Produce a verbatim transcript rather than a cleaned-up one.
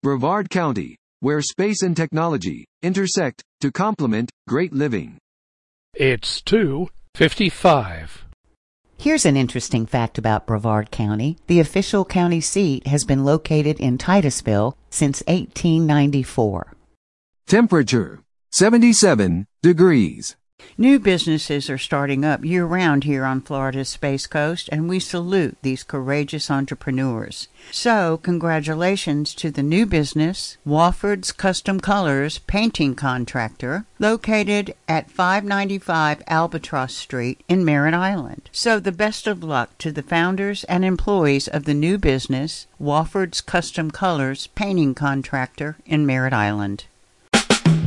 Brevard County, where space and technology intersect to complement great living. It's two fifty-five. Here's an interesting fact about Brevard County. The official county seat has been located in Titusville since eighteen ninety-four. Temperature, seventy-seven degrees. New businesses are starting up year-round here on Florida's Space Coast, and we salute these courageous entrepreneurs. So, congratulations to the new business, Wofford's Custom Colors Painting Contractor, located at five ninety-five Albatross Street in Merritt Island. So, the best of luck to the founders and employees of the new business, Wofford's Custom Colors Painting Contractor in Merritt Island.